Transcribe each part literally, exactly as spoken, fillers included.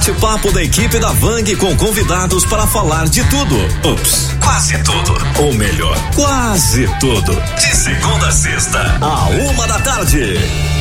bate-papo da equipe da Vang com convidados para falar de tudo. Ups, quase tudo. Ou melhor, quase tudo. De segunda a sexta, a uma da tarde.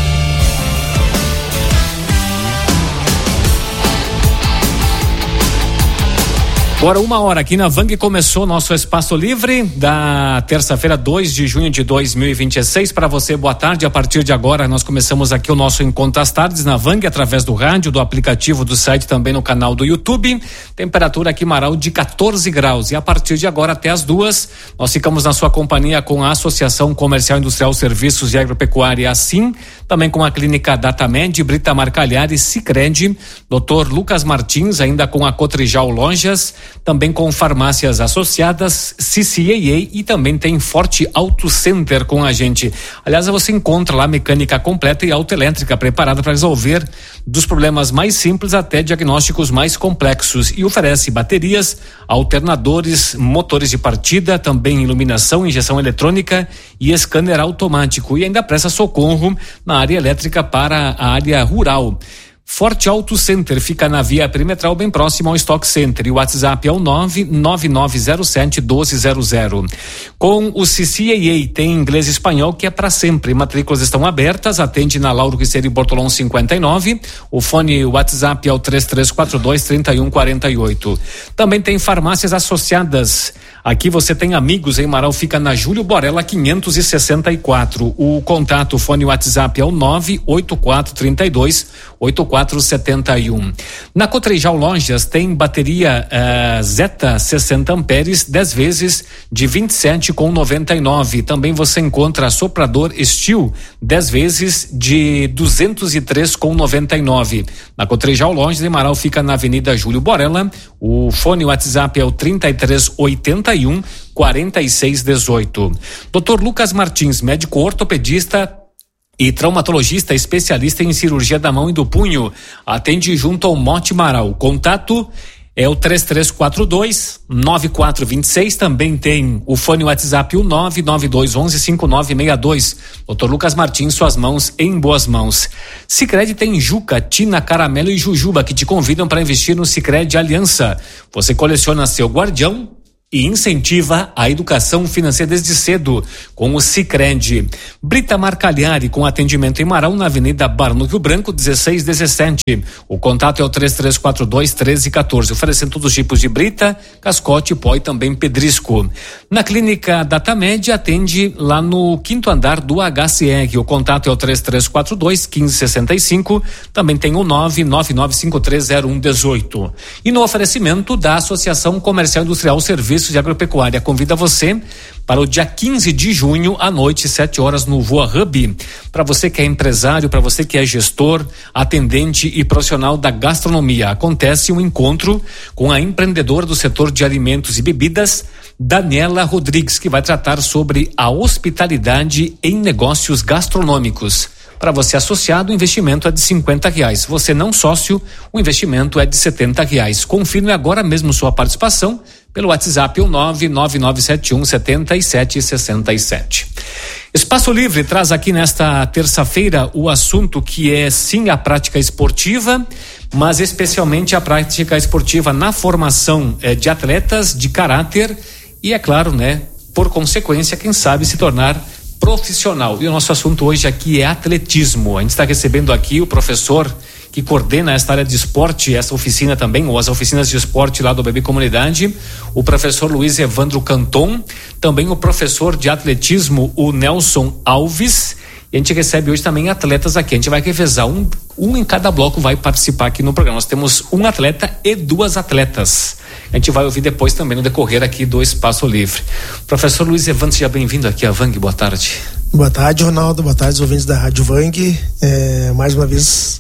Agora uma hora aqui na Vang começou nosso Espaço Livre da terça-feira, dois de junho de dois mil e vinte e seis. Para você, boa tarde. A partir de agora nós começamos aqui o nosso Encontro às Tardes na Vang, através do rádio, do aplicativo, do site, também no canal do YouTube. Temperatura aqui em Marau de quatorze graus, e a partir de agora até as duas nós ficamos na sua companhia com a Associação Comercial Industrial Serviços e Agropecuária, assim, também com a Clínica Datamed, Brita Marcalhari, Sicredi, doutor Lucas Martins, ainda com a Cotrijal Lojas, também com farmácias associadas, C C A A, e também tem Forte Auto Center com a gente. Aliás, você encontra lá mecânica completa e autoelétrica preparada para resolver dos problemas mais simples até diagnósticos mais complexos, e oferece baterias, alternadores, motores de partida, também iluminação, injeção eletrônica e scanner automático, e ainda presta socorro na área elétrica para a área rural. Forte Auto Center fica na Via Perimetral, bem próximo ao Stock Center, e o WhatsApp é o nove nove nove zero sete um dois zero zero. Com o C C A A tem inglês e espanhol, que é para sempre. Matrículas estão abertas, atende na Lauro Quiceri Bortolão cinquenta e nove. O fone WhatsApp é o três três quatro dois, três um quatro oito. Também tem farmácias associadas. Aqui você tem Amigos em Marau, fica na Júlio Borella quinhentos e sessenta e quatro. O contato, fone WhatsApp é o nove oito quatro três dois, oito quatro sete um. Na Cotrijal Lojas tem bateria uh, Zeta sessenta amperes, dez vezes de vinte e sete reais e noventa e nove centavos. Também você encontra soprador Steel, dez vezes de duzentos e três reais e noventa e nove centavos. Na Cotrijal Lojas em Marau, fica na Avenida Júlio Borella. O fone WhatsApp é o trinta e três oitenta e um, quarenta e seis dezoito. doutor Lucas Martins, médico ortopedista e traumatologista, especialista em cirurgia da mão e do punho, atende junto ao Mote Marau. Contato é o três três quatro dois, nove quatro dois seis. Também tem o fone WhatsApp o nove nove dois um um, cinco nove seis dois. doutor Lucas Martins, suas mãos em boas mãos. Sicredi tem Juca, Tina, Caramelo e Jujuba, que te convidam para investir no Sicredi Aliança. Você coleciona seu guardião e incentiva a educação financeira desde cedo com o Sicredi. Brita Marcalhari, com atendimento em Marau, na Avenida Barão Rio Branco, dezesseis dezessete. O contato é o três três quatro dois, treze quatorze, oferecendo todos os tipos de brita, cascote, pó e também pedrisco. Na Clínica Datamed, atende lá no quinto andar do H C R. O contato é o três três quatro dois, quinze sessenta e cinco. Também tem o nove nove nove cinco três zero um um oito. E no oferecimento da Associação Comercial Industrial Serviços de Agropecuária, convida você para o dia quinze de junho, à noite, sete horas, no Voa Hub. Para você que é empresário, para você que é gestor, atendente e profissional da gastronomia, acontece um encontro com a empreendedora do setor de alimentos e bebidas, Daniela Rodrigues, que vai tratar sobre a hospitalidade em negócios gastronômicos. Para você associado, o investimento é de cinquenta reais. Você não sócio, o investimento é de setenta reais. Confirme agora mesmo sua participação pelo WhatsApp o nove nove nove sete um, sete sete seis sete. Espaço Livre traz aqui nesta terça-feira o assunto que é sim a prática esportiva, mas especialmente a prática esportiva na formação eh, de atletas de caráter e, é claro, né, por consequência, quem sabe se tornar profissional. E o nosso assunto hoje aqui é atletismo. A gente está recebendo aqui o professor que coordena esta área de esporte, essa oficina também, ou as oficinas de esporte lá do Bebê Comunidade, o professor Luiz Evandro Canton, também o professor de atletismo, o Nelson Alves, e a gente recebe hoje também atletas aqui. A gente vai revezar, um, um em cada bloco vai participar aqui no programa. Nós temos um atleta e duas atletas. A gente vai ouvir depois também no decorrer aqui do Espaço Livre. Professor Luiz Evandro, seja bem-vindo aqui à Vang, boa tarde. Boa tarde, Ronaldo, boa tarde, os ouvintes da Rádio Vang. É, mais uma vez,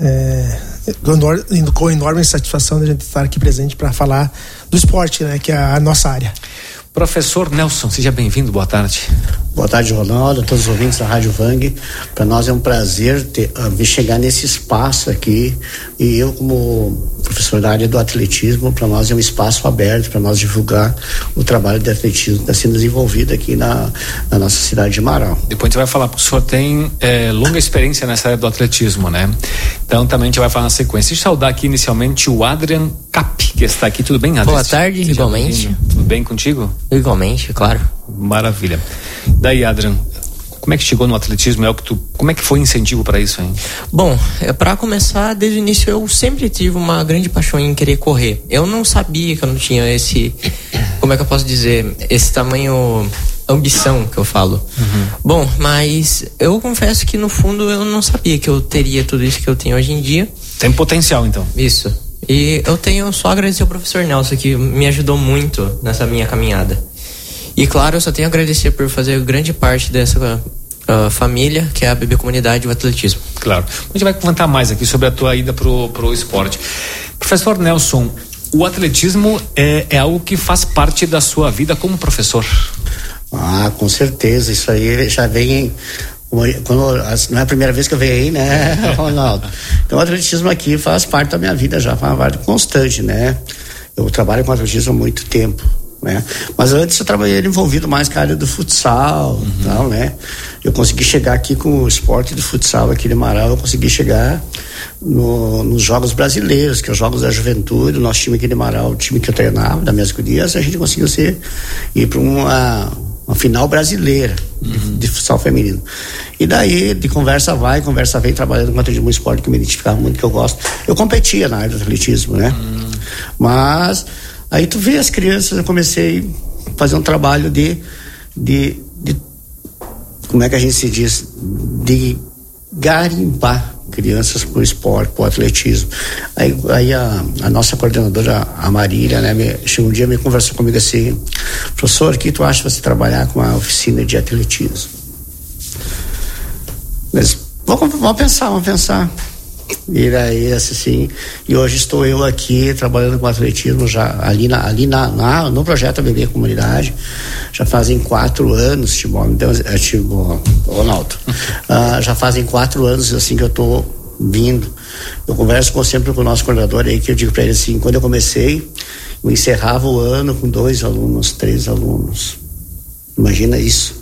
é, com enorme satisfação de a gente estar aqui presente para falar do esporte, né, que é a nossa área. Professor Nelson, seja bem-vindo, boa tarde. Boa tarde, Ronaldo, a todos os ouvintes da Rádio Vang. Para nós é um prazer ter, uh, chegar nesse espaço aqui, e eu, como professor da área do atletismo, para nós é um espaço aberto para nós divulgar o trabalho de atletismo que está sendo desenvolvido aqui na, na nossa cidade de Marau. Depois a gente vai falar, porque o senhor tem é, longa experiência nessa área do atletismo, né? Então também a gente vai falar na sequência. Deixa eu saudar aqui inicialmente o Adrian Cap, que está aqui. Tudo bem, Adrian? Boa tarde, Seja igualmente. Tudo bem contigo? Igualmente, claro. Maravilha. Daí, Adrian, como é que chegou no atletismo? É o que tu, como é que foi incentivo para isso, hein? Bom, é, para começar, desde o início eu sempre tive uma grande paixão em querer correr. Eu não sabia que eu não tinha esse, como é que eu posso dizer, esse tamanho ambição que eu falo. Uhum. Bom, mas eu confesso que no fundo eu não sabia que eu teria tudo isso que eu tenho hoje em dia. Tem potencial, então. Isso. E eu tenho só a agradecer ao professor Nelson, que me ajudou muito nessa minha caminhada. E claro, eu só tenho a agradecer por fazer grande parte dessa uh, família, que é a B B Comunidade do Atletismo. Claro. A gente vai comentar mais aqui sobre a tua ida pro, pro esporte. Professor Nelson, o atletismo é, é algo que faz parte da sua vida como professor? Ah, com certeza. Isso aí já vem... Quando, não é a primeira vez que eu venho aí, né, Ronaldo? Então o atletismo aqui faz parte da minha vida já, faz parte constante, né? Eu trabalho com atletismo há muito tempo, né? Mas antes eu trabalhei envolvido mais com a área do futsal, uhum. tal, né? Eu consegui chegar aqui com o esporte do futsal aqui de Marau, eu consegui chegar no, nos Jogos Brasileiros, que é os Jogos da Juventude, o nosso time aqui de Marau, o time que eu treinava, da Mesco Dias, a gente conseguiu ser, ir para uma... uma final brasileira de, uhum. de futsal feminino. E daí, de conversa vai, conversa vem, trabalhando com atletismo, um esporte que eu me identificava muito, que eu gosto. Eu competia na área do atletismo, né? Uhum. Mas, aí tu vê as crianças, eu comecei a fazer um trabalho de, de, de como é que a gente se diz? De garimpar crianças pro esporte, pro atletismo. Aí, aí a, a nossa coordenadora, a Marília, né, me, chegou um dia e me conversou comigo assim: professor, o que tu acha de você trabalhar com a oficina de atletismo? Mas, vamos, vamos pensar, vamos pensar. E daí, assim, e hoje estou eu aqui trabalhando com atletismo já ali, na, ali na, na, no projeto B B Comunidade, já fazem quatro anos, Tibó, então, é, Tibó, Ronaldo, uh, já fazem quatro anos assim que eu estou vindo. Eu converso com, sempre com o nosso coordenador aí, que eu digo para ele assim, quando eu comecei, eu encerrava o ano com dois alunos, três alunos. Imagina isso.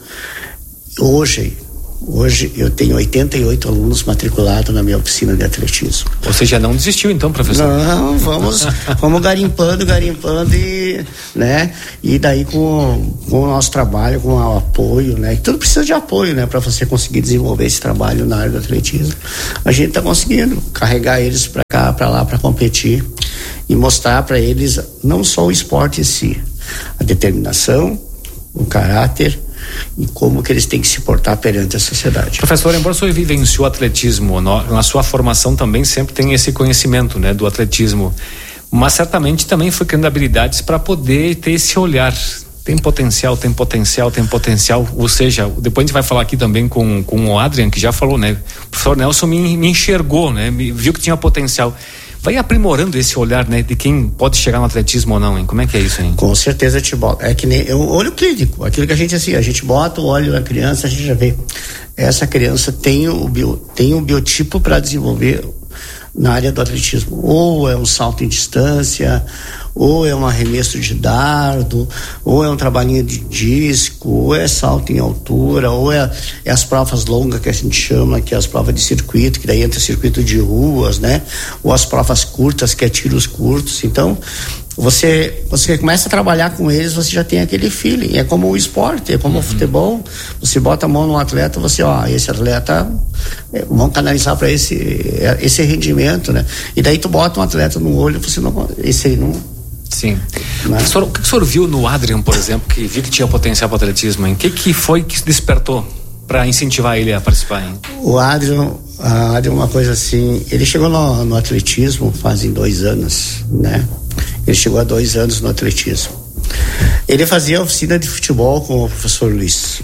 Hoje, Hoje eu tenho oitenta e oito alunos matriculados na minha oficina de atletismo. Você já não desistiu então, professor? Não, vamos, vamos garimpando, garimpando e, né? E daí com, com o nosso trabalho, com o apoio, né? Tudo precisa de apoio, né? Para você conseguir desenvolver esse trabalho na área do atletismo. A gente está conseguindo carregar eles para cá, para lá, para competir e mostrar para eles não só o esporte em si, a determinação, o caráter e como que eles têm que se portar perante a sociedade. Professor, embora o senhor vivenciou o atletismo, na sua formação também sempre tem esse conhecimento, né, do atletismo, mas certamente também foi criando habilidades para poder ter esse olhar. Tem potencial, tem potencial, tem potencial, ou seja, depois a gente vai falar aqui também com, com o Adrian, que já falou, né, o professor Nelson me, me enxergou, né, me, viu que tinha potencial. Vai aprimorando esse olhar, né, de quem pode chegar no atletismo ou não, hein? Como é que é isso, hein? Com certeza, Tibó. É que nem o olho clínico, aquilo que a gente assim, a gente bota o olho na criança, a gente já vê. Essa criança tem o, bio, tem o biotipo para desenvolver na área do atletismo. Ou é um salto em distância, ou é um arremesso de dardo, ou é um trabalhinho de disco, ou é salto em altura, ou é, é as provas longas que a gente chama, que é as provas de circuito, que daí entra circuito de ruas, né? Ou as provas curtas, que é tiros curtos. Então, você, você começa a trabalhar com eles, você já tem aquele feeling. É como o esporte, é como uhum. o futebol. Você bota a mão no atleta, você, ó, esse atleta, é, vamos canalizar para esse, esse rendimento, né? E daí tu bota um atleta no olho, você não, esse aí não. Sim. O que, senhor, o que o senhor viu no Adrian, por exemplo, que viu que tinha potencial para o atletismo? O que, que foi que despertou para incentivar ele a participar? Hein? O Adrian, a Adrian é uma coisa assim, ele chegou no, no atletismo fazem dois anos, né? Ele chegou há dois anos no atletismo. Ele fazia oficina de futebol com o professor Luiz.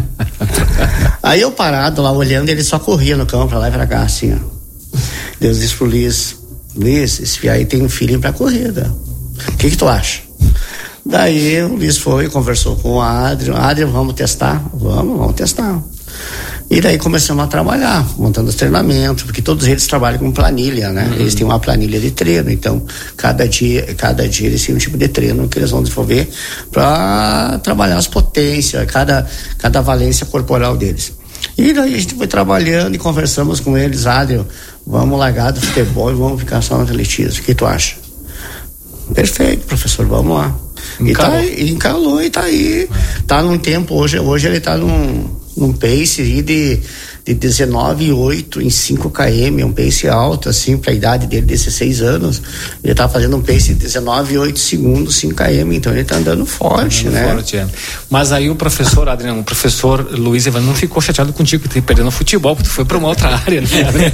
Aí eu parado lá olhando, ele só corria no campo, pra lá e pra cá, assim, ó. Deus disse pro Luiz: Luiz, esse aí tem um feeling pra corrida. O que que tu acha? Daí o Luiz foi, conversou com o Adriano. Adriano, vamos testar? Vamos, vamos testar. E daí começamos a trabalhar, montando os treinamentos, porque todos eles trabalham com planilha, né? Uhum. Eles têm uma planilha de treino, então cada dia, cada dia eles têm um tipo de treino que eles vão desenvolver para trabalhar as potências, cada, cada valência corporal deles. E daí a gente foi trabalhando e conversamos com eles. Adriano, vamos largar do futebol e vamos ficar só no atletismo, o que tu acha? Perfeito, professor, vamos lá. Encalou. E tá aí, encalou e tá aí. Tá num tempo, hoje, hoje ele tá num, num pace aí de, de dezenove vírgula oito em cinco quilômetros, é um pace alto, assim, pra idade dele, dezesseis anos. Ele tá fazendo um pace de dezenove vírgula oito segundos, cinco quilômetros, então ele tá andando forte, andando né? Forte, é. Mas aí o professor, Adriano, o professor Luiz Evandro não ficou chateado contigo que tu perdeu no futebol, porque tu foi pra uma outra área, né?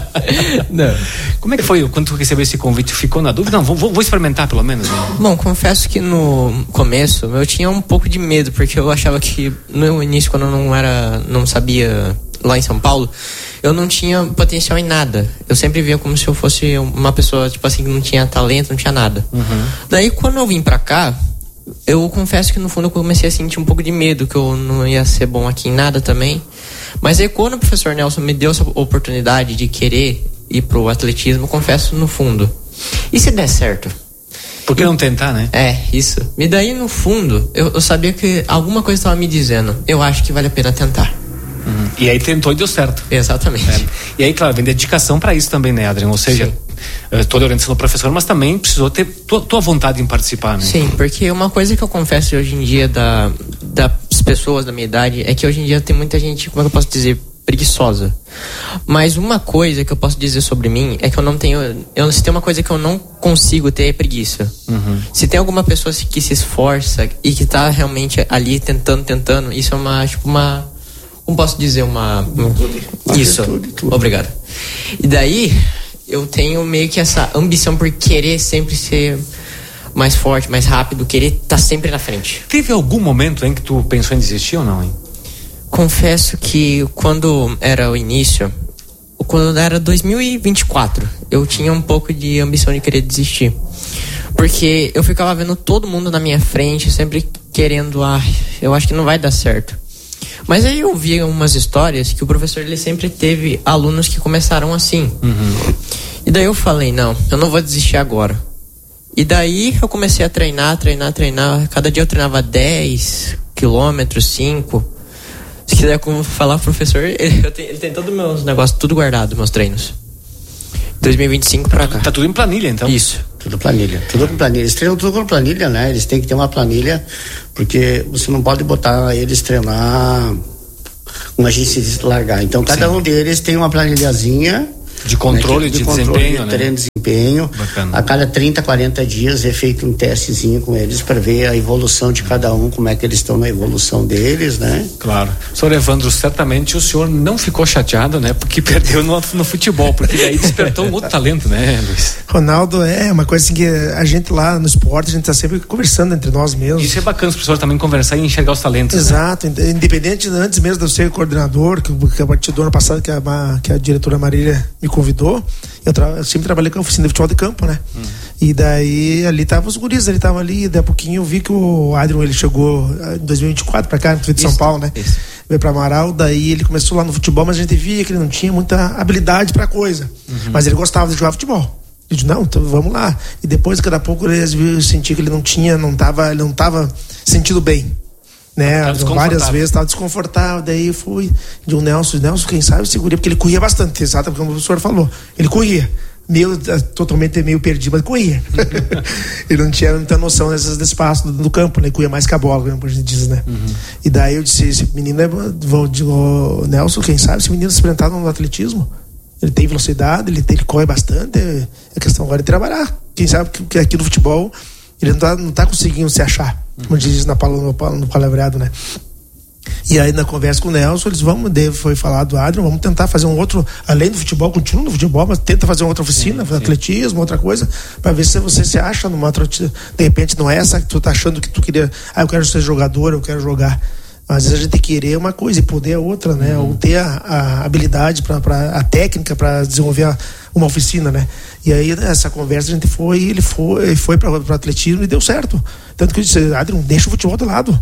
Não. Como é que foi quando tu recebeu esse convite? Ficou na dúvida? Não, vou, vou experimentar pelo menos. Né? Bom, confesso que no começo eu tinha um pouco de medo, porque eu achava que no início, quando eu não era, não sabia lá em São Paulo, eu não tinha potencial em nada. Eu sempre via como se eu fosse uma pessoa, tipo assim, que não tinha talento, não tinha nada. Uhum. Daí, quando eu vim pra cá, eu confesso que no fundo eu comecei a sentir um pouco de medo, que eu não ia ser bom aqui em nada também. Mas aí, quando o professor Nelson me deu essa oportunidade de querer ir pro atletismo, eu confesso no fundo, e se der certo? Por que não tentar, né? É, isso. E daí, no fundo, eu, eu sabia que alguma coisa estava me dizendo, eu acho que vale a pena tentar. Uhum. E aí tentou e deu certo. Exatamente. É. E aí, claro, vem dedicação para isso também, né, Adriano? Ou seja, toda a orientação do professor, mas também precisou ter tua, tua vontade em participar, né? Sim, porque uma coisa que eu confesso hoje em dia da, das pessoas da minha idade é que hoje em dia tem muita gente, como é que eu posso dizer, preguiçosa. Mas uma coisa que eu posso dizer sobre mim é que eu não tenho, eu, se tem uma coisa que eu não consigo ter é preguiça. Uhum. Se tem alguma pessoa que se esforça e que tá realmente ali tentando, tentando, isso é uma, tipo uma, como posso dizer, uma, uma isso, obrigado. E daí eu tenho meio que essa ambição por querer sempre ser mais forte, mais rápido, querer estar tá sempre na frente. Teve algum momento em que tu pensou em desistir ou não, hein? Confesso que quando era o início, quando era dois mil e vinte e quatro, eu tinha um pouco de ambição de querer desistir. Porque eu ficava vendo todo mundo na minha frente, sempre querendo, ah, eu acho que não vai dar certo. Mas aí eu vi umas histórias que o professor, ele sempre teve alunos que começaram assim. Uhum. E daí eu falei, não, eu não vou desistir agora. E daí eu comecei a treinar, treinar, treinar. Cada dia eu treinava dez quilômetros, cinco. Se quiser como falar, professor, ele, eu tenho, ele tem todos os meus negócios, tudo guardado, meus treinos. dois mil e vinte e cinco pra cá. Tá tudo em planilha, então? Isso. Tudo planilha, tudo com planilha. Eles treinam tudo com planilha, né? Eles têm que ter uma planilha, porque você não pode botar eles treinar uma agência de largar. Então, cada Sim. um deles tem uma planilhazinha de controle, né, de, de controle desempenho, de treino, né? desempenho. Bacana. A cada trinta, quarenta dias é feito um testezinho com eles para ver a evolução de cada um, como é que eles estão na evolução deles, né? Claro. Senhor Evandro, certamente o senhor não ficou chateado, né? Porque perdeu no, no futebol, porque daí despertou um outro talento, né, Luiz? Ronaldo, é uma coisa assim que a gente lá no esporte, a gente tá sempre conversando entre nós mesmos. Isso é bacana, os professores também conversar e enxergar os talentos. Exato, né? Independente, antes mesmo de eu ser coordenador, que, que a partir do ano passado que a, que a diretora Marília me convidou, eu, tra- eu sempre trabalhei com a oficina de futebol de campo, né? Hum. E daí ali estavam os guris, ele tava ali, e daí a pouquinho eu vi que o Adriano, ele chegou em dois mil e vinte e quatro pra cá, no de São Paulo, né? Isso. Veio pra Amaral, daí ele começou lá no futebol, mas a gente via que ele não tinha muita habilidade pra coisa. Uhum. Mas ele gostava de jogar futebol. Eu disse, não, então vamos lá. E depois, cada pouco, eu senti que ele não tinha, não tava, ele não tava sentindo bem. Né? Várias vezes estava desconfortável, daí eu fui de um Nelson, Nelson, quem sabe seguria, porque ele corria bastante, exato, porque o professor falou, ele corria, meio, totalmente meio perdido, mas corria. Ele não tinha muita noção desse, desse espaço do, do campo, né? Ele corria mais que a bola, como a gente diz, né? Uhum. E daí eu disse, esse menino é, digo, Nelson, quem sabe, esse menino experimentado no atletismo, ele tem velocidade, ele, tem, ele corre bastante, é, é questão agora de trabalhar, quem sabe que, que aqui no futebol ele não tá, não tá conseguindo se achar, como diz na, no, no palavreado, né? E aí na conversa com o Nelson, eles vamos, foi falar do Adriano, vamos tentar fazer um outro, além do futebol, continua no futebol, mas tenta fazer uma outra oficina, sim, sim. atletismo, outra coisa, para ver se você se acha numa outra, de repente não é essa que tu tá achando que tu queria, ah, eu quero ser jogador, eu quero jogar. Às vezes a gente querer uma coisa e poder a outra, né? Uhum. Ou ter a, a habilidade, pra, pra, a técnica para desenvolver a, uma oficina, né? E aí essa conversa a gente foi, ele foi, foi para o atletismo e deu certo. Tanto que eu disse, Adriano, deixa o futebol do lado.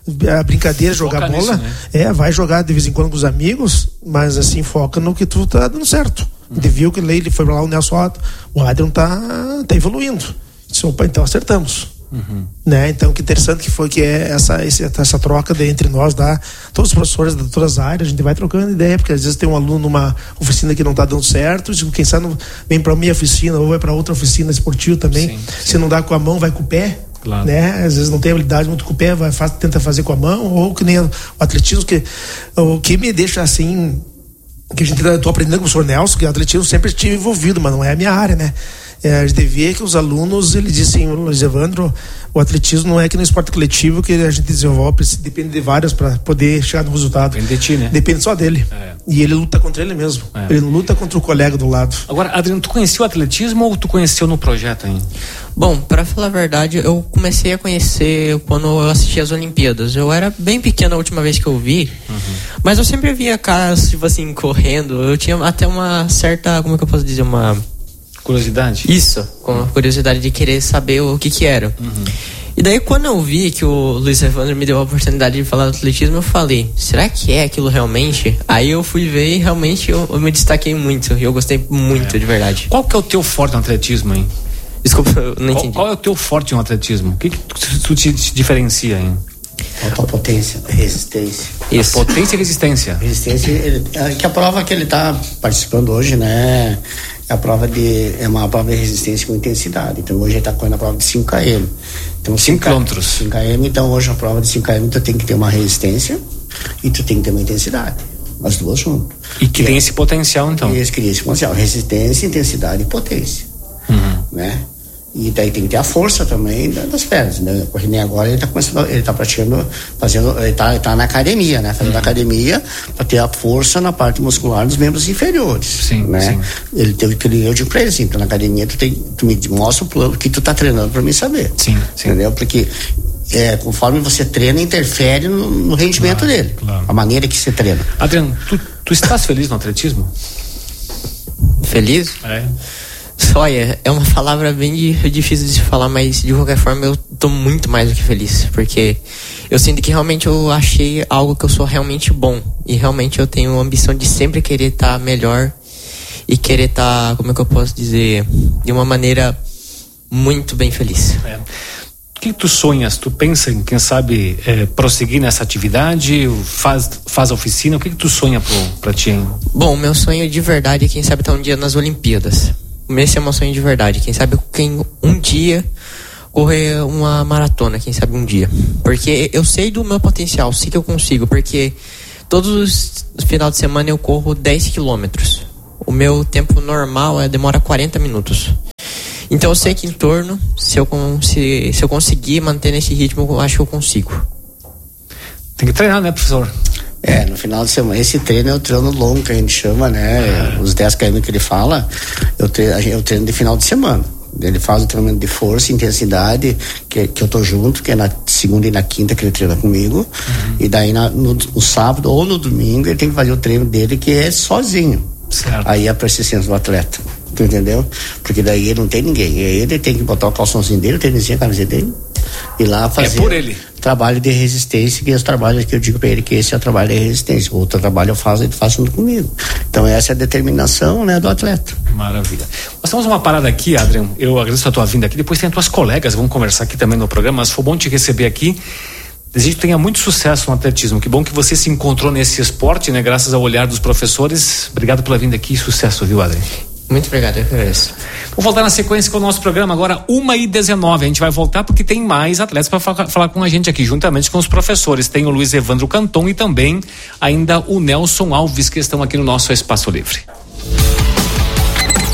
A brincadeira, jogar foca bola, nisso, né? É, vai jogar de vez em quando com os amigos, mas assim, foca no que tu tá dando certo. Uhum. Ele viu que ele foi pra lá, o Nelson Otto, o Adriano tá, tá evoluindo. Disse, opa, então acertamos. Uhum. Né? Então que interessante que foi que é essa, essa, essa troca de, entre nós, da, todos os professores de todas as áreas, a gente vai trocando ideia, porque às vezes tem um aluno numa oficina que não está dando certo, quem sabe não vem para minha oficina ou vai para outra oficina esportiva também. Sim, sim. Se não dá com a mão, vai com o pé. Claro. Né? Às vezes não tem habilidade muito com o pé, vai, faz, tenta fazer com a mão, ou que nem o atletismo, que, o que me deixa assim, que a gente tô aprendendo com o senhor Nelson, que o atletismo sempre estive envolvido, mas não é a minha área, né? É, a gente vê que os alunos, ele dizem, o Luiz Evandro, o atletismo não é que no esporte coletivo que a gente desenvolve, depende de várias para poder chegar no resultado. Depende de ti, né? Depende só dele. É. E ele luta contra ele mesmo. É. Ele não luta contra o colega do lado. Agora, Adriano, tu conheceu o atletismo ou tu conheceu no projeto ainda? Bom, para falar a verdade, eu comecei a conhecer quando eu assisti as Olimpíadas. Eu era bem pequeno a última vez que eu vi, uhum. mas eu sempre via caras, tipo assim, correndo. Eu tinha até uma certa, como é que eu posso dizer, uma... curiosidade? Isso, com a curiosidade de querer saber o que que era. Uhum. E daí quando eu vi que o Luiz Evandro me deu a oportunidade de falar do atletismo, eu falei, será que é aquilo realmente? Aí eu fui ver e realmente eu, eu me destaquei muito. E eu gostei muito, é. de verdade. Qual que é o teu forte no atletismo, hein? Desculpa, eu não entendi. Qual, qual é o teu forte no atletismo? O que, que tu, tu te, te diferencia, hein? Alta potência, resistência. Isso. A potência e resistência. Resistência, ele, que a prova que ele está participando hoje, né? É a prova de, é uma prova de resistência com intensidade. Então hoje ele está correndo a prova de cinco quilômetros. Então cinco quilômetros. cinco quilômetros, então hoje a prova de cinco quilômetros tu tem que ter uma resistência e tu tem que ter uma intensidade. As duas juntas. E que e tem é, esse potencial, então. Isso, cria esse potencial. Resistência, intensidade e potência. Uhum. Né? E daí tem que ter a força também das pernas, né? Porque nem agora ele tá começando, ele tá praticando, fazendo, ele tá, ele tá na academia, né? Fazendo uhum. academia para ter a força na parte muscular dos membros inferiores, sim, né? Sim. Ele teve que, eu digo pra ele assim, tu na academia tu, tem, tu me mostra o plano que tu tá treinando para mim saber. Sim, sim. Entendeu? Porque é, conforme você treina, interfere no, no rendimento claro, dele. Claro. A maneira que você treina. Adriano, tu, tu estás feliz no atletismo? Feliz? É. Olha, é uma palavra bem difícil de se falar, mas de qualquer forma eu tô muito mais do que feliz, porque eu sinto que realmente eu achei algo que eu sou realmente bom, e realmente eu tenho a ambição de sempre querer estar melhor e querer estar, como é que eu posso dizer, de uma maneira muito bem feliz. É. O que tu sonhas? Tu pensa em, quem sabe, é, prosseguir nessa atividade? Faz, faz oficina? O que, que tu sonha pro, pra ti, hein? Bom, meu sonho de verdade é, quem sabe, estar um dia nas Olimpíadas. Esse é meu sonho de verdade. Quem sabe quem um dia correr uma maratona, quem sabe um dia. Porque eu sei do meu potencial, sei que eu consigo, porque todos os finais de semana eu corro dez quilômetros. O meu tempo normal é, demora quarenta minutos. Então eu sei que em torno, se eu, se, se eu conseguir manter nesse ritmo, eu acho que eu consigo. Tem que treinar, né, professor? É, no final de semana, esse treino é o treino longo que a gente chama, né? É. Os dez quilômetros que ele fala, eu treino, eu treino de final de semana. Ele faz o treinamento de força, intensidade, que, que eu tô junto, que é na segunda e na quinta que ele treina comigo. Uhum. E daí na, no, no sábado ou no domingo ele tem que fazer o treino dele, que é sozinho. Certo. Aí a persistência do atleta. Tu entendeu? Porque daí ele não tem ninguém. Ele tem que botar o calçãozinho dele, o tênisinho, a camiseta dele, e lá fazer. É por ele. Trabalho de resistência, que é os trabalhos que eu digo para ele que esse é o trabalho de resistência. O outro trabalho eu faço, ele faz junto comigo. Então essa é a determinação, né, do atleta. Maravilha. Nós temos uma parada aqui, Adriano. Eu agradeço a tua vinda aqui. Depois tem as tuas colegas, vão conversar aqui também no programa. Mas foi bom te receber aqui. Desejo que tenha muito sucesso no atletismo. Que bom que você se encontrou nesse esporte, né? Graças ao olhar dos professores. Obrigado pela vinda aqui e sucesso, viu, Adriano? Muito obrigado, eu agradeço. Vou voltar na sequência com o nosso programa agora, uma e dezenove. A gente vai voltar porque tem mais atletas para fa- falar com a gente aqui, juntamente com os professores. Tem o Luiz Evandro Canton e também ainda o Nelson Alves, que estão aqui no nosso Espaço Livre.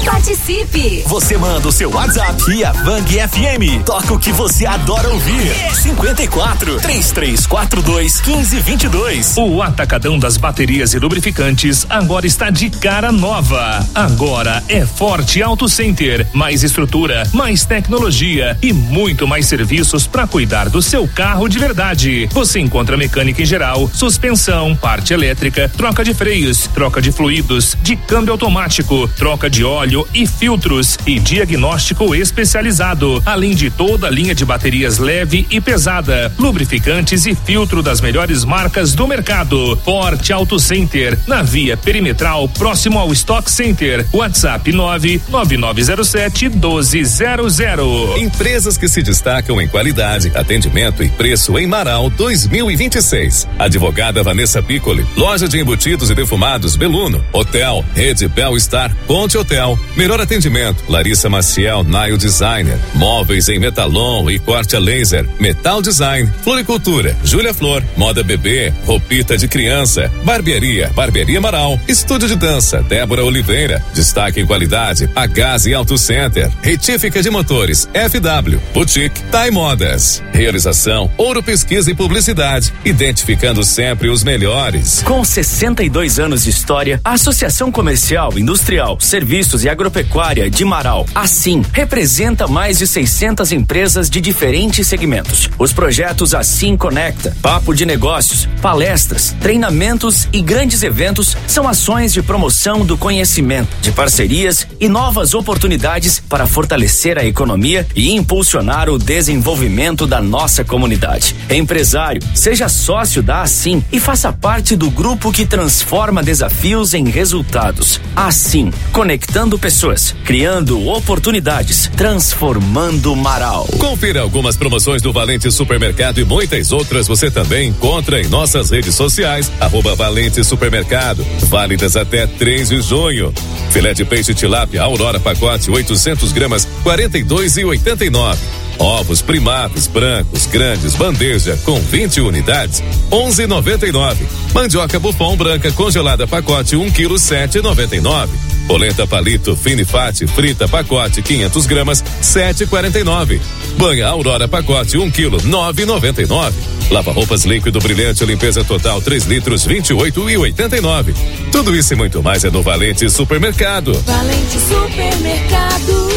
Participe! Você manda o seu WhatsApp e a Vang F M toca o que você adora ouvir. cinquenta e quatro, três três quatro dois, quinze, vinte e dois. O Atacadão das Baterias e Lubrificantes agora está de cara nova. Agora é Forte Auto Center. Mais estrutura, mais tecnologia e muito mais serviços para cuidar do seu carro de verdade. Você encontra mecânica em geral, suspensão, parte elétrica, troca de freios, troca de fluidos, de câmbio automático, troca de óleo e filtros e diagnóstico especializado, além de toda a linha de baterias leve e pesada, lubrificantes e filtro das melhores marcas do mercado. Forte Auto Center, na via perimetral, próximo ao Stock Center. WhatsApp nove nove nove zero sete, um dois zero zero. Empresas que se destacam em qualidade, atendimento e preço em Marau dois mil e vinte e seis. Advogada Vanessa Piccoli, loja de embutidos e defumados Beluno, Hotel, Rede Bel Star, Ponte Hotel, melhor atendimento, Larissa Maciel, Nail Designer, móveis em metalon e corte a laser, Metal Design, Floricultura, Júlia Flor, Moda Bebê, roupita de criança, barbearia, Barbearia Marau, estúdio de dança, Débora Oliveira, destaque em qualidade, a Gás e Auto Center, retífica de motores, F W, Boutique, Tai Modas, realização, Ouro Pesquisa e Publicidade, identificando sempre os melhores. Com sessenta e dois anos de história, a Associação Comercial, Industrial, Serviços e Agropecuária de Marau, assim, representa mais de seiscentas empresas de diferentes segmentos. Os projetos Assim Conecta, Papo de Negócios, palestras, treinamentos e grandes eventos são ações de promoção do conhecimento, de parcerias e novas oportunidades para fortalecer a economia e impulsionar o desenvolvimento da nossa comunidade. Empresário, seja sócio da Assim e faça parte do grupo que transforma desafios em resultados. Assim, conectando pessoas, criando oportunidades, transformando Marau. Confira algumas promoções do Valente Supermercado e muitas outras você também encontra em nossas redes sociais, arroba Valente Supermercado, válidas até três de junho. Filé de peixe tilápia Aurora pacote oitocentos gramas, quarenta e dois e oitenta e nove. Ovos primados brancos grandes bandeja com vinte unidades, onze e noventa e nove. Mandioca Buffon branca congelada pacote um quilo, sete e noventa e nove. Polenta palito Finifate frita pacote quinhentos gramas, sete e quarenta e nove. Banha Aurora pacote um quilo, nove e noventa e nove. Lava roupas líquido brilhante limpeza total três litros, vinte e oito e oitenta e nove. Tudo isso e muito mais é no Valente Supermercado. Valente Supermercado.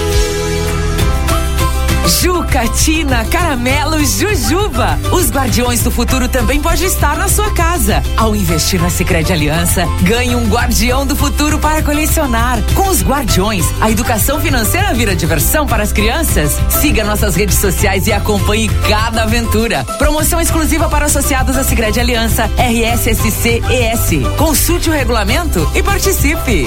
Juca, Tina, Caramelo, Jujuba. Os guardiões do futuro também podem estar na sua casa. Ao investir na Sicredi Aliança, ganhe um guardião do futuro para colecionar. Com os guardiões, a educação financeira vira diversão para as crianças. Siga nossas redes sociais e acompanhe cada aventura. Promoção exclusiva para associados à Sicredi Aliança R S S C E S. Consulte o regulamento e participe.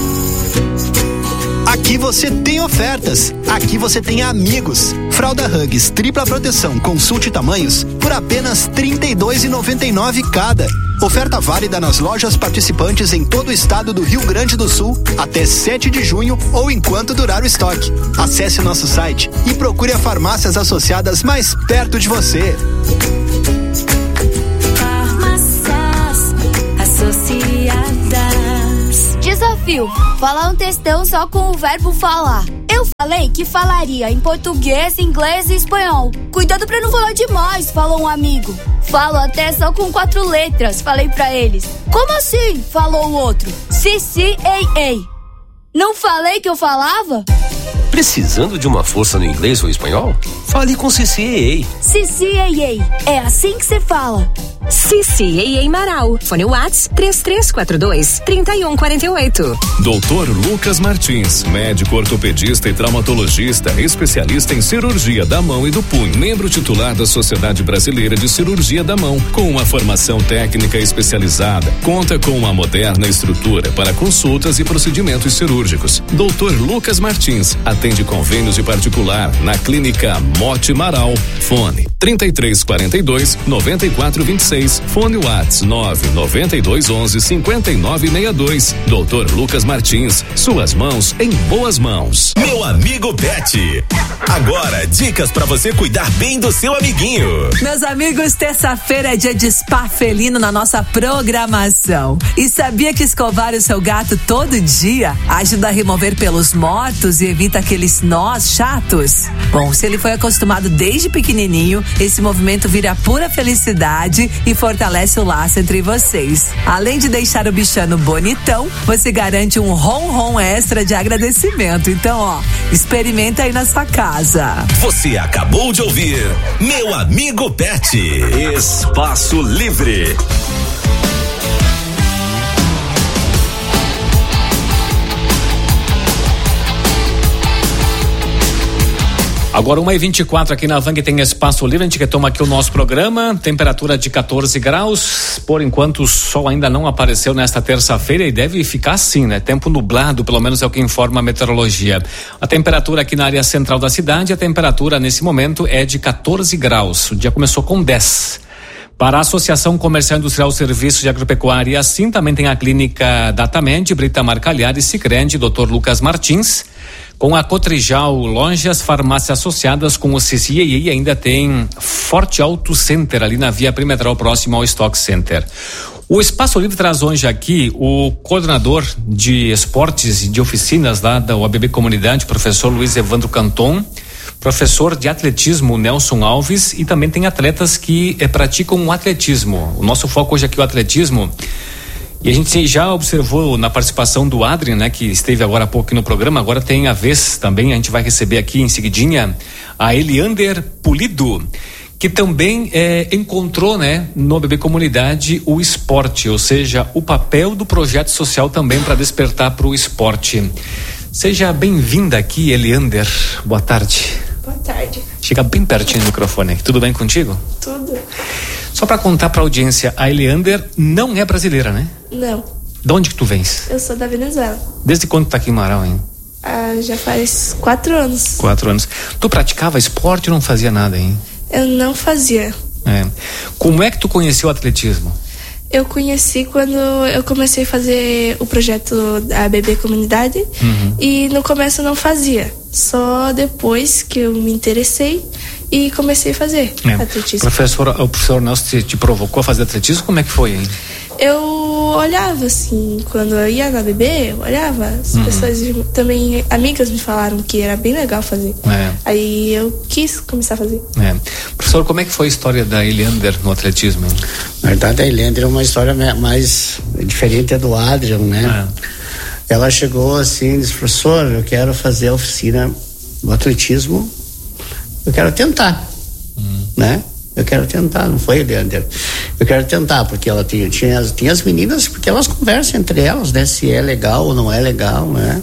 Aqui você tem ofertas, aqui você tem amigos. Fralda Huggies tripla proteção, consulte tamanhos por apenas trinta e dois reais e noventa e nove centavos cada. Oferta válida nas lojas participantes em todo o estado do Rio Grande do Sul até sete de junho ou enquanto durar o estoque. Acesse o nosso site e procure as farmácias associadas mais perto de você. Farmácias associadas. Desafio: falar um textão só com o verbo falar. Eu falei que falaria em português, inglês e espanhol. Cuidado pra não falar demais, falou um amigo. Falo até só com quatro letras, falei pra eles. Como assim? Falou o outro. Si, si, ei, ei. Não falei que eu falava? Precisando de uma força no inglês ou espanhol? Fale com Cici Ei Ei. Cici Ei Ei. É assim que se fala. Cici Ei Ei Marau. Fone Whats três três quatro dois, três um quatro oito. doutor Lucas Martins, médico ortopedista e traumatologista, especialista em cirurgia da mão e do punho, membro titular da Sociedade Brasileira de Cirurgia da Mão, com uma formação técnica especializada. Conta com uma moderna estrutura para consultas e procedimentos cirúrgicos. doutor Lucas Martins, atende Atende convênios de particular na Clínica Mote Marau. Fone trinta e três quarenta e dois, noventa e quatro vinte e seis. Fone WhatsApp nove noventa e dois onze, cinquenta e nove sessenta e dois. doutor Lucas Martins, suas mãos em boas mãos. Meu amigo Pet. Agora, dicas para você cuidar bem do seu amiguinho. Meus amigos, terça-feira é dia de spa felino na nossa programação. E sabia que escovar o seu gato todo dia ajuda a remover pelos mortos e evita aqueles nós chatos? Bom, se ele foi acostumado desde pequenininho, esse movimento vira pura felicidade e fortalece o laço entre vocês. Além de deixar o bichano bonitão, você garante um ron-ron extra de agradecimento. Então, ó, experimenta aí na sua casa. Você acabou de ouvir Meu Amigo Pet. Espaço Livre. Agora uma e vinte e quatro aqui na Vang tem Espaço Livre, a gente retoma aqui o nosso programa, temperatura de quatorze graus, por enquanto o sol ainda não apareceu nesta terça-feira e deve ficar assim, né? Tempo nublado, pelo menos é o que informa a meteorologia. A temperatura aqui na área central da cidade, a temperatura nesse momento é de quatorze graus, o dia começou com dez. Para a Associação Comercial Industrial Serviços de Agropecuária, assim também tem a Clínica Datamed, Brita Marcalhar e Sicredi, doutor Lucas Martins. Com a Cotrijal, lojas, farmácias associadas com o C C I e ainda tem Forte Auto Center ali na via perimetral próximo ao Stock Center. O Espaço Livre traz hoje aqui o coordenador de esportes e de oficinas lá da U A B B Comunidade, professor Luiz Evandro Canton, professor de atletismo Nelson Alves e também tem atletas que eh, praticam o atletismo. O nosso foco hoje aqui é o atletismo. E a gente já observou na participação do Adrien, né, que esteve agora há pouco aqui no programa, agora tem a vez também, a gente vai receber aqui em seguidinha a Eliander Pulido, que também eh, encontrou, né, no B B Comunidade o esporte, ou seja, o papel do projeto social também para despertar para o esporte. Seja bem-vinda aqui, Eliander. Boa tarde. Boa tarde. Chega bem pertinho do microfone. Tudo bem contigo? Tudo. Só para contar para a audiência, a Eliander não é brasileira, né? Não. De onde que tu vens? Eu sou da Venezuela. Desde quando tu tá aqui em Marau, hein? Ah, já faz quatro anos. Quatro anos. Tu praticava esporte ou não fazia nada, hein? Eu não fazia. É. Como é que tu conheceu o atletismo? Eu conheci quando eu comecei a fazer o projeto da B B Comunidade. Uhum. E no começo eu não fazia. Só depois que eu me interessei e comecei a fazer é. atletismo. Professor, o professor Nelson te, te provocou a fazer atletismo? Como é que foi, hein? Eu olhava assim, quando eu ia na B B, eu olhava, as uhum. pessoas também, amigas me falaram que era bem legal fazer. É. Aí eu quis começar a fazer. É. Professor, como é que foi a história da Eliander no atletismo, hein? Na verdade, a Eliander é uma história mais diferente do Adrien, né? É. Ela chegou assim e disse, professor, eu quero fazer a oficina do atletismo, eu quero tentar, uhum. né? Eu quero tentar, não foi, Eliander? Eu quero tentar, porque ela tinha, tinha, tinha as meninas, porque elas conversam entre elas, né? Se é legal ou não é legal, né?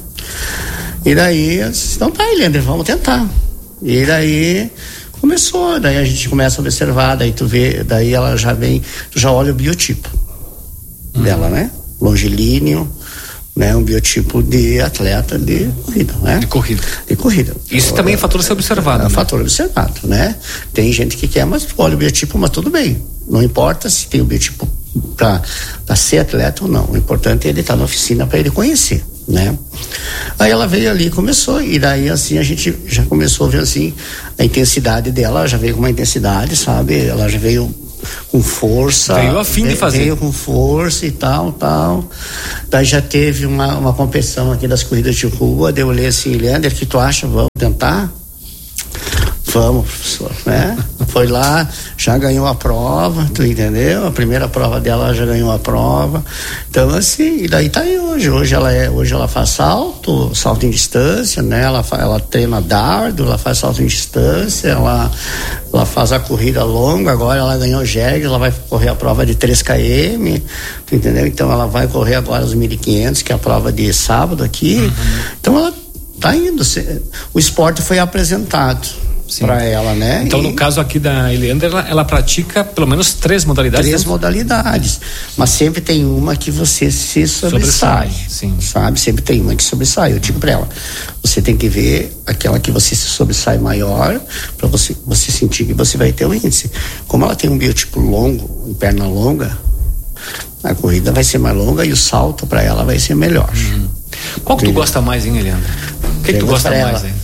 E daí, eu disse, então tá, Eliander, vamos tentar. E daí começou, daí a gente começa a observar, daí tu vê, daí ela já vem, tu já olha o biotipo uhum. dela, né? Longilíneo, né, um biotipo de atleta de corrida, né? De corrida. De corrida. Isso então, também é fator a ser observado. É um né? fator observado, né? Tem gente que quer, mas olha o biotipo, mas tudo bem. Não importa se tem o biotipo para ser atleta ou não. O importante é ele estar na oficina para ele conhecer, né? Aí ela veio ali e começou, e daí assim a gente já começou a ver assim a intensidade dela, já veio com uma intensidade, sabe? Ela já veio com força, veio a fim de fazer, veio com força e tal, tal. Daí já teve uma, uma competição aqui das corridas de rua, daí eu olhei assim, Leander, o que tu acha? Vamos tentar? Vamos, professor, né? Foi lá, já ganhou a prova, tu entendeu? A primeira prova dela já ganhou a prova. Então, assim, e daí tá aí hoje. Hoje ela, é, hoje ela faz salto, salto em distância, né? Ela, ela treina dardo, ela faz salto em distância, ela, ela faz a corrida longa, agora ela ganhou jegue, ela vai correr a prova de três quilômetros, tu entendeu? Então ela vai correr agora os mil e quinhentos, que é a prova de sábado aqui. Uhum. Então ela tá indo. O esporte foi apresentado. para ela, né? Então, e... no caso aqui da Eliandra, ela, ela pratica pelo menos três modalidades. Três dentro? modalidades, mas sempre tem uma que você se sobressai, sobressai sim. sabe? Sempre tem uma que sobressai. Eu digo para ela, você tem que ver aquela que você se sobressai maior, para você você sentir que você vai ter o índice. Como ela tem um biotipo longo, em perna longa, a corrida vai ser mais longa e o salto para ela vai ser melhor. Uhum. Qual que tu gosta mais, hein, Eliandra? O que, que tu gosta mais, hein?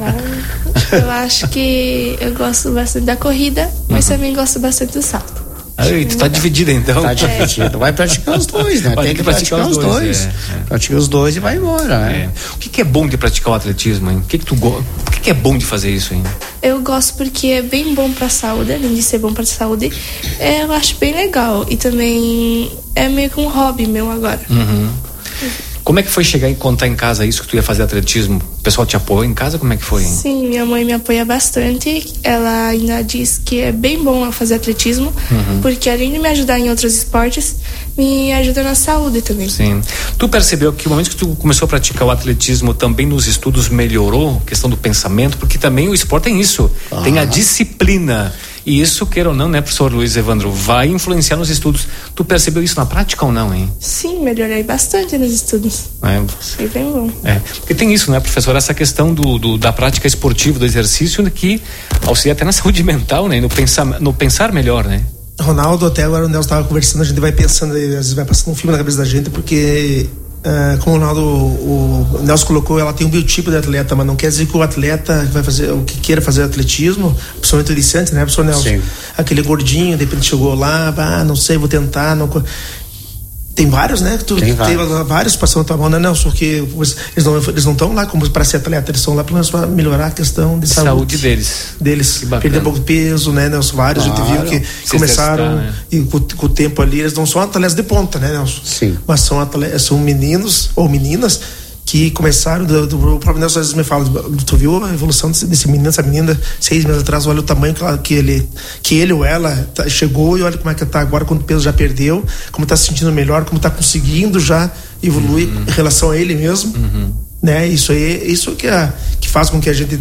Bom, eu acho que eu gosto bastante da corrida, mas uhum. também gosto bastante do salto. Aí, tu tá dividida então. Tá dividida. Vai praticar os dois, né? Vai Tem que praticar, praticar os dois. dois. É, é. Pratica os dois e vai embora. É. Né? O que, que é bom de praticar o atletismo, hein? O que, que tu go... O que, que é bom de fazer isso, hein? Eu gosto porque é bem bom pra saúde, além de ser bom pra saúde, é, eu acho bem legal. E também é meio que um hobby meu agora. Uhum. Como é que foi chegar e contar em casa isso, que tu ia fazer atletismo? O pessoal te apoiou em casa? Como é que foi, hein? Sim, minha mãe me apoia bastante. Ela ainda diz que é bem bom eu fazer atletismo, uhum. porque além de me ajudar em outros esportes, me ajuda na saúde também. Sim. Tu percebeu que o momento que tu começou a praticar o atletismo, também nos estudos melhorou a questão do pensamento? Porque também o esporte tem isso, uhum. tem a disciplina. E isso, queira ou não, né, professor Luiz Evandro, vai influenciar nos estudos. Tu percebeu isso na prática ou não, hein? Sim, melhorei bastante nos estudos. É. Foi bem bom. É, porque tem isso, né, professor, essa questão do, do, da prática esportiva, do exercício, que auxilia até na saúde mental, né, no pensar, no pensar melhor, né? Ronaldo, até agora o Nelson estava conversando, a gente vai pensando, às vezes vai passando um filme na cabeça da gente, porque Uh, como o Ronaldo, o, o Nelson colocou, ela tem um biotipo de atleta, mas não quer dizer que o atleta vai fazer o que queira fazer atletismo, principalmente o iniciante, né, professor Nelson? Sim. Aquele gordinho, de repente chegou lá, ah, não sei, vou tentar, não... Tem vários, né? Tu tem vários, tem vários passando a tua mão, né, Nelson? Porque eles não eles não estão lá como para ser atleta, eles estão lá pelo menos para melhorar a questão de saúde, saúde deles. Deles. Perder um pouco de peso, né, Nelson? Vários, claro. A gente viu que Se começaram testar, né? E com, com o tempo ali, eles não são atletas de ponta, né, Nelson? Sim. Mas são atletas, são meninos ou meninas que começaram, do, do, o próprio Nelson às vezes me fala, tu viu a evolução desse, desse menino, essa menina, seis meses atrás, olha o tamanho que, ela, que ele que ele ou ela tá, chegou, e olha como é que tá agora, quanto peso já perdeu, como tá se sentindo melhor, como tá conseguindo já evoluir uhum. em relação a ele mesmo, uhum. né, isso aí, isso que, é, que faz com que a gente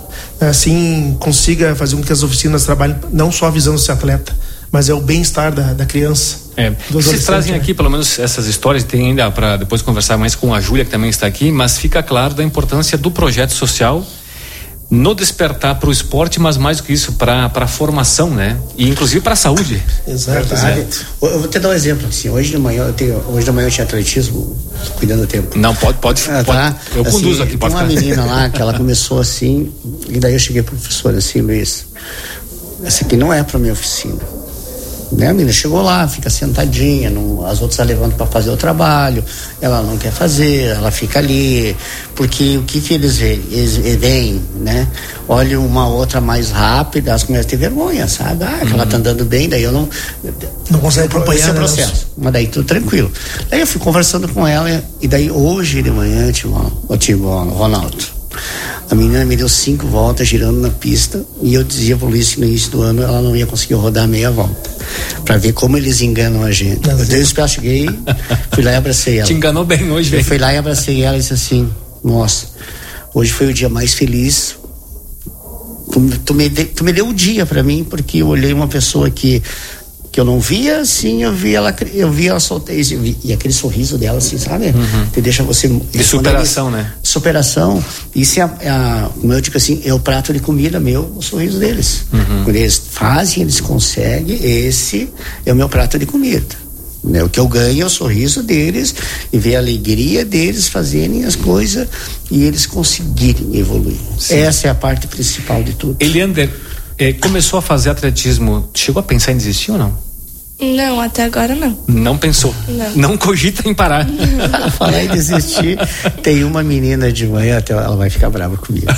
assim consiga fazer com que as oficinas trabalhem não só visando ser atleta, mas é o bem-estar da, da criança. É. Vocês trazem aqui, pelo menos, essas histórias, tem ainda para depois conversar mais com a Júlia, que também está aqui, mas fica claro da importância do projeto social no despertar para o esporte, mas mais do que isso, para a formação, né? E inclusive para a saúde. Exato. Eu vou te dar um exemplo, assim, hoje de manhã eu tenho, hoje de manhã eu tinha atletismo, cuidando do tempo. Não, pode, pode, ah, pode tá? eu assim, conduzo aqui, pode tem uma menina lá que ela começou assim, e daí eu cheguei pro professor assim, Luiz, essa aqui não é para minha oficina. Né, a menina chegou lá, fica sentadinha, não, as outras a levantam para fazer o trabalho, ela não quer fazer, ela fica ali, porque o que que eles veem? Eles veem, né? Olha uma outra mais rápida, elas começam a ter vergonha, sabe? Ah, que uhum. ela tá andando bem, daí eu não... Não consegue acompanhar esse é o processo, né? Mas daí tudo tranquilo. Daí eu fui conversando com ela, e daí hoje de manhã, eu tive o Ronaldo. A menina me deu cinco voltas girando na pista, e eu dizia pro Luiz que no início do ano ela não ia conseguir rodar meia volta, pra ver como eles enganam a gente. Eu dei os pés, cheguei, fui lá e abracei ela. Te enganou bem hoje, velho. Eu fui lá e abracei ela e disse assim, nossa, hoje foi o dia mais feliz. Tu, tu, me, de, tu me deu o dia pra mim, porque eu olhei uma pessoa que que eu não via, assim, eu vi ela, eu vi ela soltar, e aquele sorriso dela, assim, sabe? Uhum. Que deixa você... De superação, né? Superação. Isso é, a, é a, como eu digo assim, é o prato de comida meu, o sorriso deles. Uhum. Quando eles fazem, eles conseguem, esse é o meu prato de comida. Né? O que eu ganho é o sorriso deles e ver a alegria deles fazerem as coisas e eles conseguirem evoluir. Sim. Essa é a parte principal de tudo. Eliander, eh, começou a fazer atletismo, chegou a pensar em desistir ou não? Não, até agora não. Não pensou? Não. Não cogita em parar? Falar em desistir, tem uma menina de manhã, até ela vai ficar brava comigo.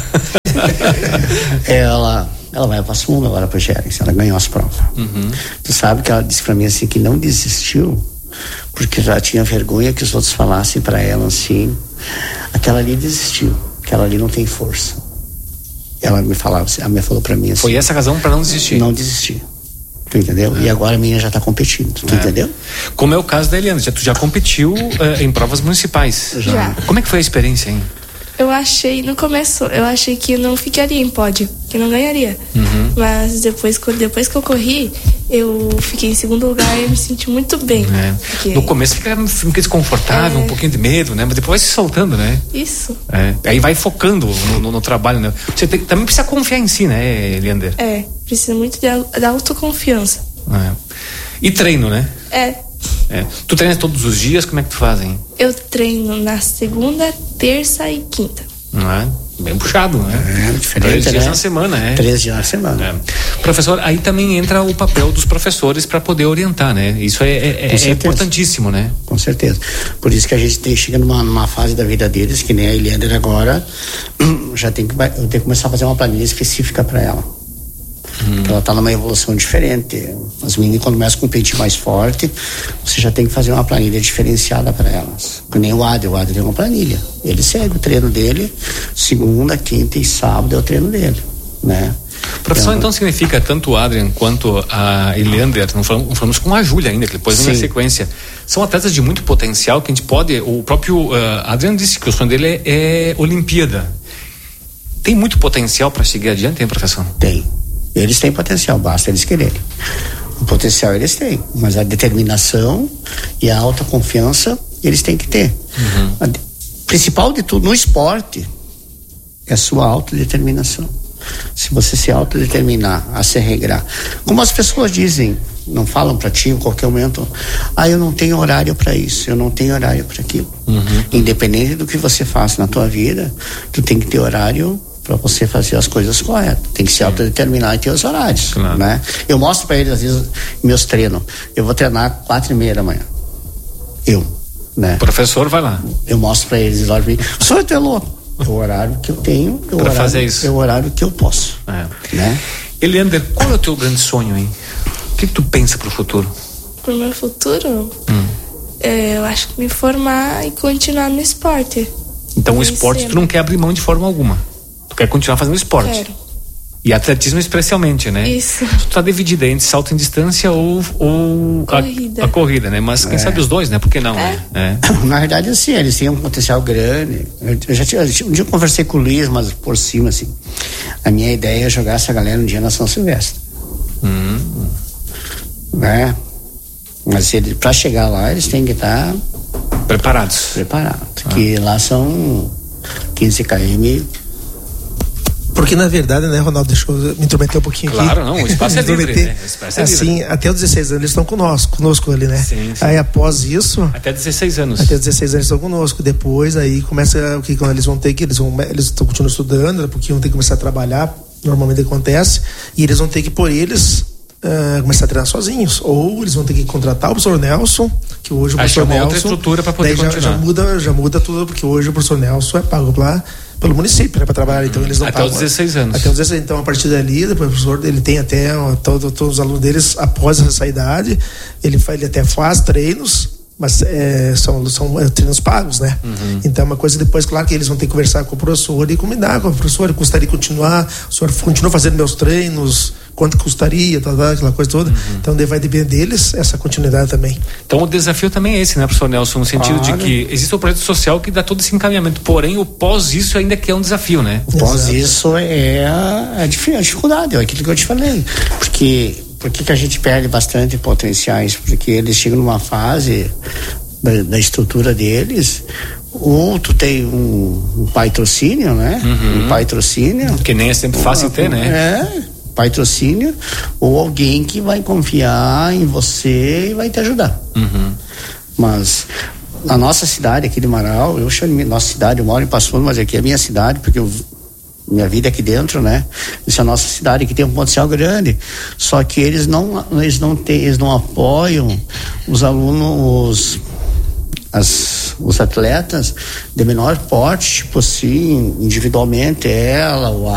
ela, ela vai para a Suma agora para o Gerens, ela ganhou as provas. Uhum. Tu sabe que ela disse para mim assim, que não desistiu, porque já tinha vergonha que os outros falassem para ela assim, aquela ali desistiu, aquela ali não tem força. Ela me falava, ela me falou para mim assim. Foi essa a razão para não desistir? Não desistir. Tu entendeu? É. E agora a menina já tá competindo, tu é. entendeu? Como é o caso da Eliana, já, tu já competiu uh, em provas municipais. Já. Como é que foi a experiência, hein? Eu achei, no começo, eu achei que eu não ficaria em pódio, que não ganharia. Uhum. Mas depois, depois que eu corri, eu fiquei em segundo lugar e me senti muito bem. É. Porque... No começo fica, fica desconfortável, é... um pouquinho de medo, né? Mas depois vai se soltando, né? Isso. É. Aí vai focando no, no, no trabalho, né? Você tem, também precisa confiar em si, né, Leander? É, precisa muito de, de autoconfiança. É. E treino, né? É. É. Tu treinas todos os dias? Como é que tu faz, hein? Eu treino na segunda, terça e quinta. Não é? Bem puxado, né? É, diferente, Três dias né? na semana, é. Três dias na semana. É. Professor, aí também entra o papel dos professores para poder orientar, né? Isso é, é, é importantíssimo, né? Com certeza. Por isso que a gente tem, chega numa, numa fase da vida deles, que nem a Eliander agora, já tem que, eu tenho que começar a fazer uma planilha específica para ela. Hum. Ela está numa evolução diferente. As meninas, quando começam a competir mais forte, você já tem que fazer uma planilha diferenciada para elas. Que nem o Adri, o Adri tem uma planilha. Ele segue o treino dele, segunda, quinta e sábado é o treino dele, né? Professor, então, então significa tanto o Adrian quanto a Eliander, não falamos, não falamos com a Júlia ainda, que depois vem na sequência, são atletas de muito potencial que a gente pode, o próprio uh, Adrian disse que o sonho dele é, é Olimpíada. Tem muito potencial para seguir adiante, hein, professor? Tem. Eles têm potencial, basta eles quererem. O potencial eles têm, mas a determinação e a autoconfiança eles têm que ter. Uhum. A de, principal de tudo no esporte é a sua autodeterminação. Se você se autodeterminar, a se regrar, como as pessoas dizem, não falam para ti em qualquer momento, ah, eu não tenho horário para isso, eu não tenho horário para aquilo. Uhum. Independente do que você faça na tua vida, tu tem que ter horário para você fazer as coisas corretas. Tem que se autodeterminar e ter os horários, claro, né? Eu mostro para eles às vezes meus treinos. Eu vou treinar quatro e meia da manhã. Eu, né? O professor vai lá. Eu mostro para eles, olha para mim, o senhor é louco. É o horário que eu tenho, é o horário, fazer isso. É o horário que eu posso, é. Né? Eliander, qual é o teu grande sonho, hein? O que, que tu pensa pro futuro? Pro meu futuro? Hum. É, eu acho que me formar e continuar no esporte. Então o esporte tu não quer abrir mão de forma alguma. Tu quer continuar fazendo esporte. Quero. E atletismo especialmente, né? Isso. Tu tá dividida entre salto em distância ou, ou corrida. A, a corrida, né? Mas quem é. sabe os dois, né? Por que não, é. né? É. Na verdade, assim, eles têm um potencial grande. Eu já tinha, um dia eu conversei com o Luiz, mas por cima, assim. A minha ideia é jogar essa galera um dia na São Silvestre. Hum. Né? Mas ele, pra chegar lá, eles têm que estar preparados. Preparados. Ah. Que lá são quinze quilômetros. Porque na verdade, né, Ronaldo, deixa eu me intrometer um pouquinho claro, aqui. Claro, não, o espaço é livre, né? O espaço é assim, livre. Até os dezesseis anos eles estão conosco, conosco ali, né? Sim, sim. Aí após isso... Até dezesseis anos. Até dezesseis anos estão conosco. Depois aí começa o que quando eles vão ter que, eles vão, eles estão continuando estudando, porque vão ter que começar a trabalhar, normalmente acontece, e eles vão ter que por eles uh, começar a treinar sozinhos. Ou eles vão ter que contratar o professor Nelson, que hoje o professor Nelson... outra estrutura para poder daí continuar. Já, já, muda, já muda tudo, porque hoje o professor Nelson é pago lá pelo município, né, para trabalhar, então eles não até pagam. Até os dezesseis anos. Até os dezesseis, então a partir dali, depois o professor, ele tem até, todos, todos os alunos deles, após essa idade, ele, faz, ele até faz treinos, mas é, são, são é, treinos pagos, né? Uhum. Então é uma coisa depois, claro que eles vão ter que conversar com o professor e combinar com o professor, gostaria de continuar, o senhor continua fazendo meus treinos, quanto custaria, tal, tal, aquela coisa toda. Uhum. Então daí vai depender deles essa continuidade também. Então o desafio também é esse, né, professor Nelson, no sentido claro. de que existe o projeto social que dá todo esse encaminhamento, porém o pós isso ainda que é um desafio, né? O pós isso é a, a dificuldade, é aquilo que eu te falei, porque por que que a gente perde bastante potenciais? Porque eles chegam numa fase da, da estrutura deles, ou tu tem um, um patrocínio, né? Uhum. Um patrocínio. Que nem é sempre fácil ter, né? É, patrocínio, ou alguém que vai confiar em você e vai te ajudar. Uhum. Mas a nossa cidade aqui de Marau, eu chamo de nossa cidade, eu moro em Passo Fundo, mas aqui é a minha cidade, porque eu minha vida aqui dentro, né? Isso é a nossa cidade que tem um potencial grande. Só que eles não, eles não têm, eles não apoiam os alunos, os, as, os atletas de menor porte, tipo assim, individualmente, ela, o